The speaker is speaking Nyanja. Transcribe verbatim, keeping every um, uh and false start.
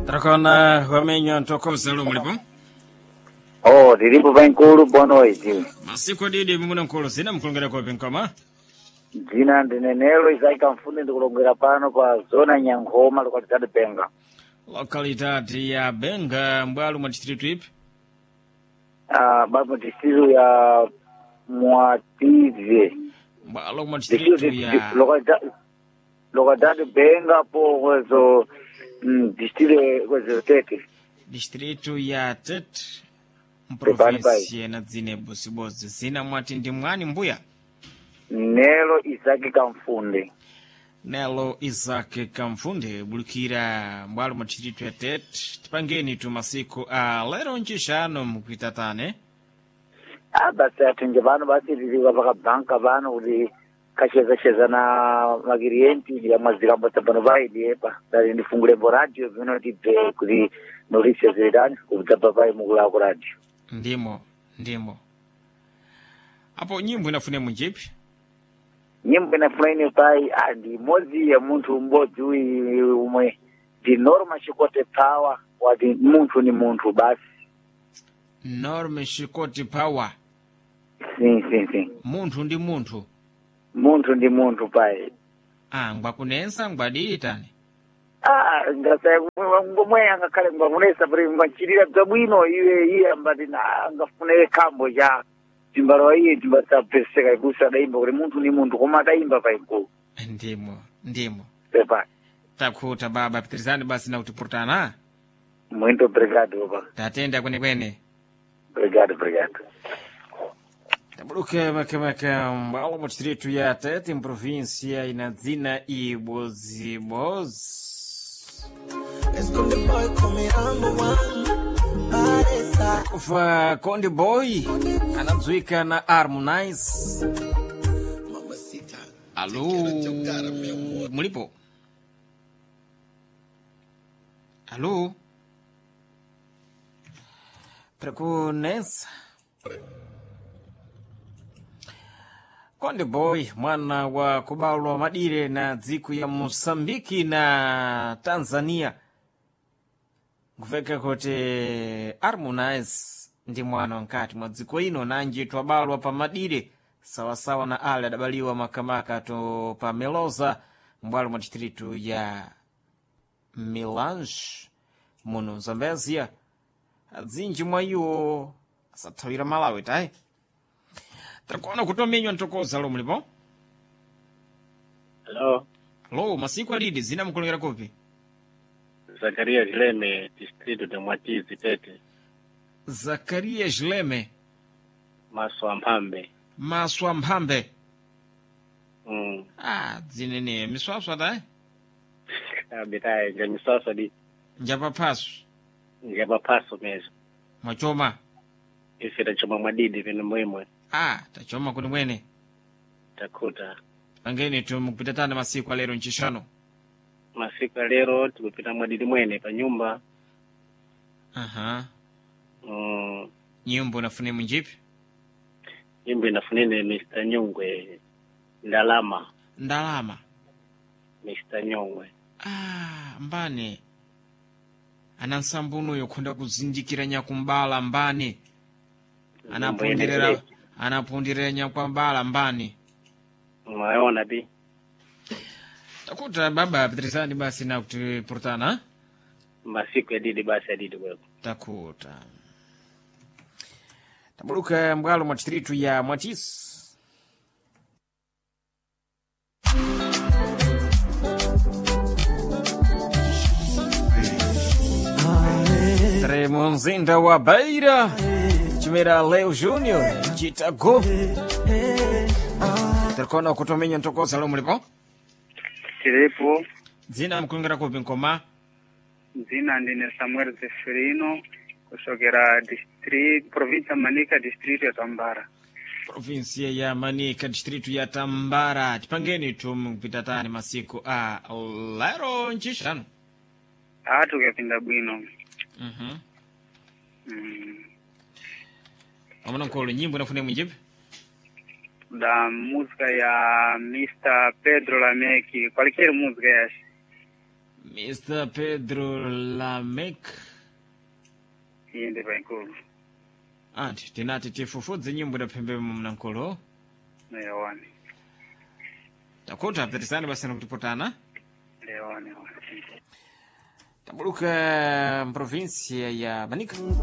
Trakona wamenyo ntoko salo mulipo. Oh, diripo bankulu boa noite. Masiko didi muna nkulu sina mkulongera kwa pinkoma. Jina ndinenelo isaika mfundi ndikulongera pano pa zona Nyankoma lokalitati Benga. Lokalitati ya Benga mbwalu mwa distritu ipi? Ah, babu distritu ya Mwatize. Mbwalu mwa distritu ya lokalitati lokalitati Benga po kwezo mm, distritu kwezo Tete. Distritu ya Tete. Mprovinsi na zine bosibozi. Sina mwati ndi mwani mbuya? Nelo Isaki Kamfunde. Nelo Isaki Kamfunde bulikira mbwalu mwa distritu ya Tete. Tipangeni tu masiku a lero nchishano mkwitatane. Ah, basi atinge bano basi liliwa baka banka bano uli kasheza sheza na magirienti ya mazira mbata bano bai diepa. Dari nifungule mbo radio vino tipe kuri norisha zidani kubitapa bai mugula kwa radio. Ndimo, ndimo. Hapo nyimbo inafune mjipi? Nyimbo inafune pai adi mozi ya muntu mbozi ui umwe. Di norma shikote power wadi muntu ni muntu basi. Norma shikote power. Sim, sim, sim. Muntu ndi muntu. Muntu ndi muntu pai. Ah, ngwakunensa ngwaditani. Ah, ngasa ngomwe angakale ngwakunesa pari ngwachirira bwino iwe iye ambati na ngafune kambo ja timbaro iye timbata peseka ikusa daimba kuri muntu ni muntu koma daimba pai ko. Ndimo, ndimo. Pepa. Takuta baba pitrizani basi na utipurtana. Muito obrigado baba. Tatenda kwene kwene. Obrigado, obrigado. Taburuke makemaka mbalo mu distritu ya Tete em província ina dzina i Boziboz. Ufa Konde Boy anazuika na Harmonize. Alô, mulipo? Alô? Preconensa? Konde Boy mwana wa kubalwa madire na dziku ya Mosambiki na Tanzania. Nguveka kote Harmonize ndi mwana wankati mwa dziko ino nanji twabalwa pa madire sawasawa na ale adabaliwa makamaka to pa Melosa mbwalo mwa distritu ya Milange muno Zambezia. Adzinji mwa iwo asathawira Malawi tai. Takuona kutomenywa ntokoza lo mulipo? Hello. Hello, masiku adidi zina mkulongera kopi? Zakaria Jileme, distritu de Mwatizi Tete. Zakaria Jileme. Maswa Mpambe. Maswa Mpambe. Mm. Ah, zinene miswaswa tai? Abitaye nja miswaswa di. Njapa pasu. Njapa pasu mezo. Mwachoma. Ifi tachoma madidi vino muimwe. Ah, tachoma kuni mwene. Takuta. Pangeni tu mkupitatana masiku alero nchishano. Masiku alero tukupita madidi mwene pa nyumba. Aha. Mm. Nyumba unafune mjipi? Nyumba inafunine mister Nyungwe. Ndalama. Ndalama. mister Nyungwe. Ah, mbane. Anansambuno yokonda kuzindikira nyakumbala mbane. Anapundirira anapundirira nyakwambala mbane. Mwaona bi. Takuta baba Petrizani basi na kutipurtana. Masiku ya didi basi ya didi wewe. Takuta. Taburuka mbwalo mwa distritu ya Mwatisi. Tremonzinda wa Beira. Chimera Leo Junior. Chitago. Terkona kutomenya ntokoza lo mulipo? Tiripo. Zina mkulongera kopi nkoma? Zina ndine Samuel Zeferino kushokera district province Manika district ya Tambara. Provinsia ya Manika distritu ya Tambara. Tipangeni tu mpitatani masiku a lero nchishano. Atu kepinda bwino. Mhm. Mm. Amana nkolo nyimbo nafune mjibi? Da música ya mister Pedro Lameki, qualquer música é essa. mister Pedro Lamek. iye ndi paikulu Anti tinati tifufudze nyimbo idapembe mnankolo. lewani Takuti aptetisani basi nakutipotana. lewani lewani Tabuluka provinsia ya Manica.